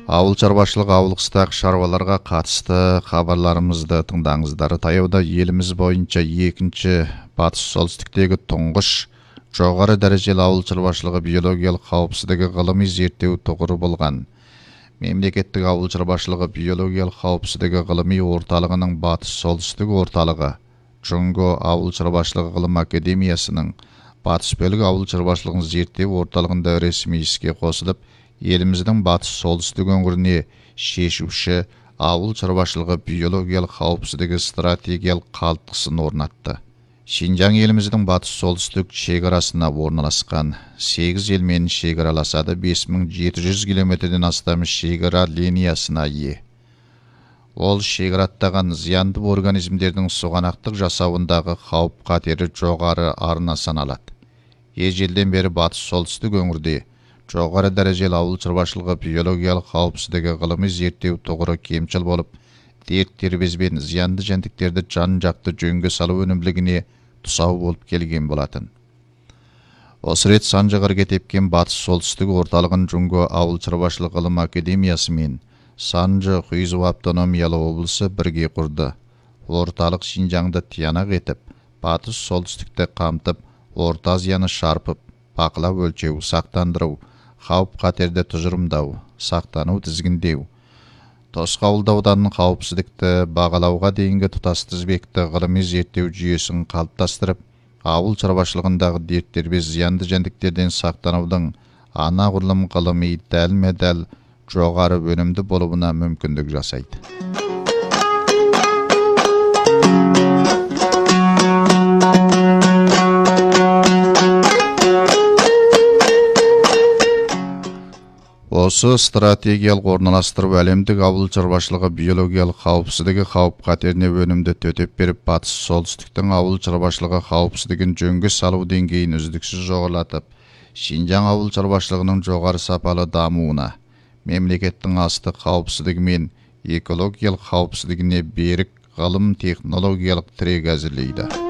Ауыл шаруашылығы ауылқыстағы шаруаларға қатысты хабарларымызды тыңдаңыздар. Таяуда еліміз бойынша екінші батыс солтүстіктегі тұңғыш жоғары дәрежелі ауыл шаруашылығы биологиялық қауіпсіздігі ғылыми зерттеу тұғыры болған Мемлекеттік ауыл шаруашылығы биологиялық қауіпсіздігі ғылыми орталығының батыс солтүстік орталығы Джунго ауыл шаруашылығы ғылым академиясының батыс бөлігі ауыл шаруашылығын зерттеу орталығында ресми іске қосылып, еліміздің батыс солтүстік өңіріне шешуші ауыл шаруашылығы биологиялық қауіпсіздігі стратегиялық қалтқысын орнатты. Шинжаң еліміздің батыс солтүстік шекарасына орналасқан 8 елмен шекараласады, 5700 километрден астам шекара линиясына ие. Ол шекараттаған зиянды организмдердің сұғанақтық жасауындағы қауіп қатері жоғары арна саналады. Ежелден бері батыс солтүстік өңірде жоғары дәрежелі ауыл шаруашылығы биологиялық қауіпсіздігі ғылыми зерттеу тұғыры кемшіл болып, дерт-дербез бен зиянды жәндіктерді жан-жақты жөнге салу өнімділігіне тұсау болып келген болатын. Осы рет Санжығырға тепкен батыс солтүстік орталығын Джунго ауыл шаруашылығы ғылым академиясы мен Санжы Хуизу автономиялы облысы бірге құрды. Орталық Шинжаңды тиянақ етіп, батыс солтүстікті қамтып, Орта Азияны шарпып, бақылау өлшеу, сақтандыру, қауіп қатерді тұжырымдау, сақтану тізгіндеу, тосқауылды ауданның қауіпсіздікті бағалауға дейінгі тұтас тізбекті ғылыми зерттеу жүйесін қалыптастырып, ауыл шаруашылығындағы дерт-дербес зиянды жәндіктерден сақтанудың анағұрлым ғылыми дәлме-дәл жоғары өнімді болуына мүмкіндік жасайды. Осы стратегиялық орналастыру әлемдік ауыл шаруашылығы биологиялық қауіпсіздігі қауіп қатеріне өнімді төтеп беріп, батыс солтүстіктің ауыл шаруашылығы қауіпсіздігін жөнге салу деңгейін үздіксіз жоғарылатып, Шинжаң ауыл шаруашылығының жоғары сапалы дамуына, мемлекеттің астық қауіпсіздігі мен экологиялық қауіпсіздігіне берік ғылым технологиялық тірек әзірлейді.